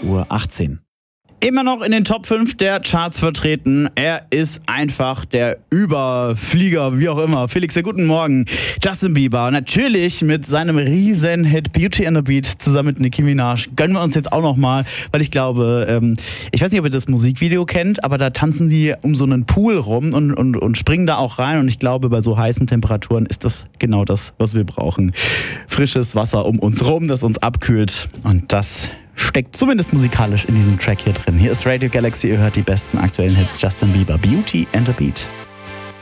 8:18 Uhr. Immer noch in den Top 5 der Charts vertreten. Er ist einfach der Überflieger, wie auch immer. Felix, ja, guten Morgen. Justin Bieber, natürlich mit seinem riesen Hit Beauty and the Beat zusammen mit Nicki Minaj. Gönnen wir uns jetzt auch nochmal, weil ich glaube, ich weiß nicht, ob ihr das Musikvideo kennt, aber da tanzen sie um so einen Pool rum und springen da auch rein. Und ich glaube, bei so heißen Temperaturen ist das genau das, was wir brauchen. Frisches Wasser um uns rum, das uns abkühlt. Und das steckt zumindest musikalisch in diesem Track hier drin. Hier ist Radio Galaxy, ihr hört die besten aktuellen Hits. Justin Bieber, Beauty and the Beat.